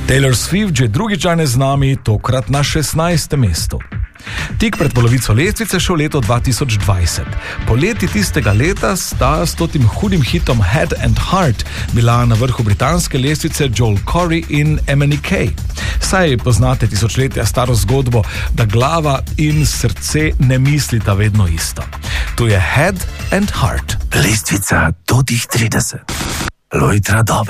Taylor Swift že drugič danes z nami, tokrat na 16. mestu. Tik pred polovico lestvice šel leto 2020. Poleti tistega leta sta s tem hudim hitom Head and Heart bila na vrhu britanske lestvice Joel Corey in MNEK. Saj poznate tisočletja staro zgodbo, da glava in srce ne mislita vedno isto. Tu je Head and Heart. Lestvica do tih 30. Lojtra dobro.